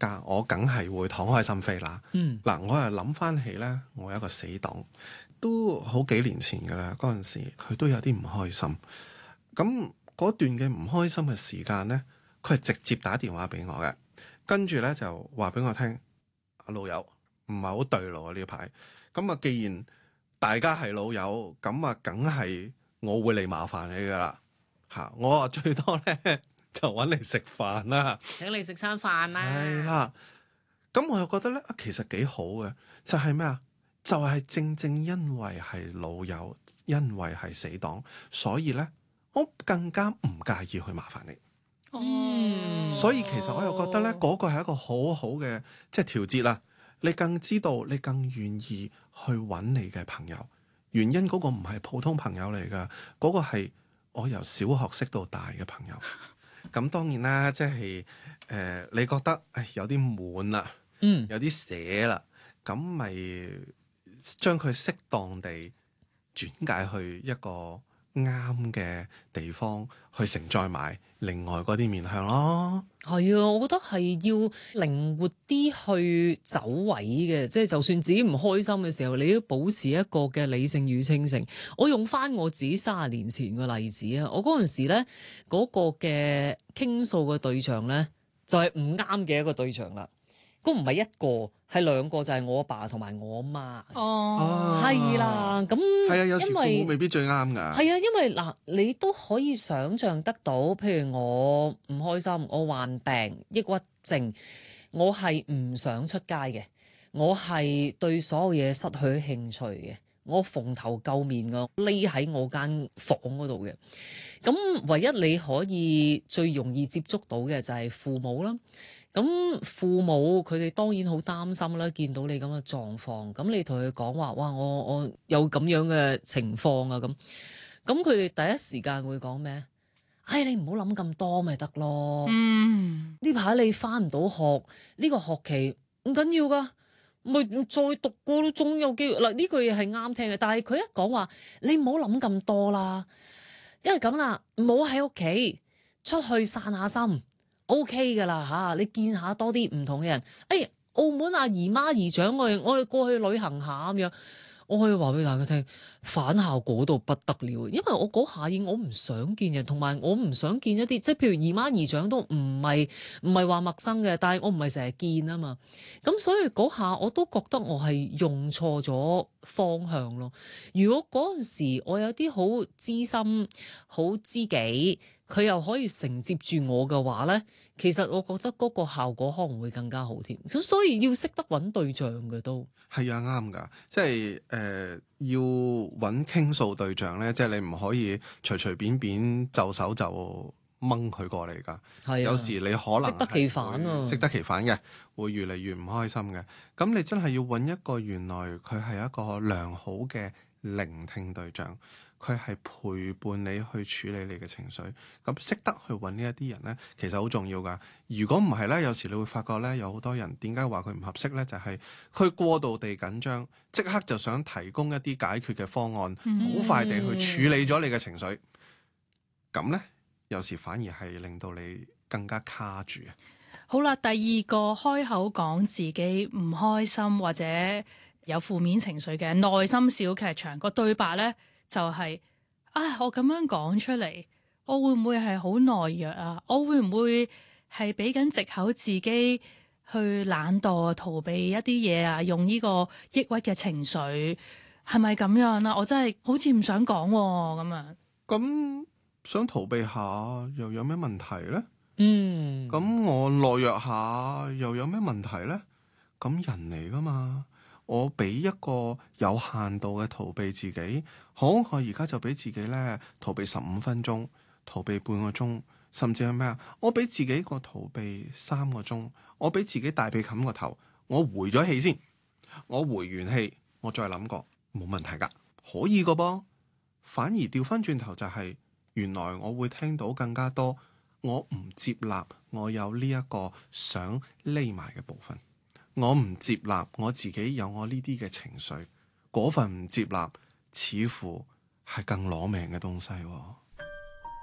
家，我梗係會敞開心扉啦。嗱，我又諗翻起咧，我有一個死黨，都好幾年前㗎啦。嗰陣時佢都有啲唔開心，咁嗰段嘅唔開心嘅時間咧，佢係直接打電話俾我嘅，跟住咧就話俾我聽，阿老友唔係好對路啊呢排。咁啊，既然大家係老友，咁啊，梗係我會嚟麻煩你㗎啦嚇。我話最多咧就揾你食飯啦， 請你食餐飯啦。 係啦。咁我又覺得咧，其實幾好嘅，就係咩啊？就係正正因為係老友，因為係死黨，所以咧我更加唔介意去麻煩你。所以其實我又覺得咧，嗰個係一個好好嘅即係調節啦。你更知道，你更願意去揾你嘅朋友。原因嗰個唔係普通朋友嚟㗎，嗰個係我由小學識到大嘅朋友。咁當然啦，即係你覺得有啲悶啦，有啲寫啦，咁咪將佢適當地轉介去一個啱嘅地方去承載埋另外嗰啲面向咯。 係啊，我覺得係要靈活啲去走位嘅，即係就算自己唔開心嘅時候，你都保持一個嘅理性與清醒。我用翻我自己30年前嘅例子啊，我嗰陣時咧嗰個嘅傾訴嘅對象咧就係唔啱嘅一個對象啦。都唔係一個，係兩個，就係我阿爸同埋我阿媽。 哦， 係啦，咁係啊，有時父母未必最啱㗎。 係啊，因為嗱，你都可以想像得到，譬如我唔開心，我患病、抑鬱症，我係唔想出街嘅，我係對所有嘢失去興趣嘅，我蓬頭垢面㗎，匿喺我間房嗰度嘅。咁唯一你可以最容易接觸到嘅就係父母啦。咁父母佢哋當然好擔心啦，見到你咁嘅狀況，咁你同佢講話，哇，我有咁樣嘅情況啊，咁佢哋第一時間會講咩？你唔好諗咁多咪得咯。呢排你返唔到學，呢個學期唔緊要㗎，咪再讀過都總有機會。嗱，呢句嘢係啱聽嘅，但係佢一講話，你唔好諗咁多啦，因為咁啦，唔好喺屋企，出去散下心。OK 㗎啦嚇，你見下多啲唔同嘅人。澳門阿姨媽姨丈，我哋過去旅行下咁樣，我可以話俾大家聽，反效果到不得了。因為我嗰下已經我唔想見人，同埋我唔想見一啲即係譬如姨媽姨丈都唔係話陌生嘅，但係我唔係成日見啊嘛。咁所以嗰下我都覺得我係用錯咗方向咯。如果嗰陣時我有啲好知心、好知己，佢又可以承接住我嘅話咧，其實我覺得嗰個效果可能會更加好添。咁所以要識得揾對象嘅都係啊，啱㗎，即係要揾傾訴對象咧，即係你唔可以隨隨便便就手就掹佢過嚟㗎。 係啊， 有時你可能適得其反啊， 適得其反嘅，會越嚟越唔開心嘅。咁你真係要揾一個原來佢係一個良好嘅聆聽對象。佢係陪伴你去處理你嘅情緒，咁識得去揾呢一啲人呢，其實好重要㗎。如果唔係呢，有時你會發覺呢，有好多人點解話佢唔合適呢？就係佢過度地緊張，即刻就想提供一啲解決嘅方案，好快地去處理咗你嘅情緒。咁呢，有時反而係令到你更加卡住啊。 好啦，第二個開口講自己唔開心或者有負面情緒嘅內心小劇場個對白呢。就係我咁樣講出嚟，我會唔會係好懦弱啊？我會唔會係俾緊藉口自己去懶惰逃避一啲嘢啊？用呢個抑鬱嘅情緒係咪咁樣啊？我真係好似唔想講咁樣。 咁想逃避下又有咩問題呢？咁我我懦弱下又有咩問題呢？咁人嚟㗎嘛。我俾一個有限度嘅逃避自己，好，我而家就俾自己咧逃避15分鐘，逃避半個鐘，甚至係咩啊？我俾自己個逃避3個鐘，我俾自己大被冚個頭，我回咗氣先，我回完氣，我再諗過，冇問題㗎，可以㗎噃。反而調翻轉頭就係，原來我會聽到更加多，我唔接納我有呢一個想匿埋嘅部分。我唔接納我自己有我呢啲嘅情緒，嗰份唔接納似乎係更攞命嘅東西喎。